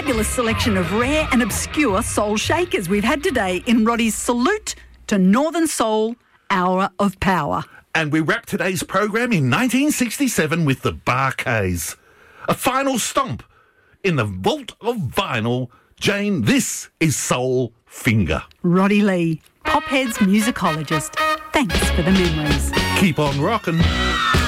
fabulous selection of rare and obscure soul shakers we've had today in Roddy's Salute to Northern Soul Hour of Power. And we wrap today's program in 1967 with the Bar-Kays. A final stomp in the vault of vinyl. Jane, this is Soul Finger. Roddy Lee, Pophead's musicologist. Thanks for the memories. Keep on rocking.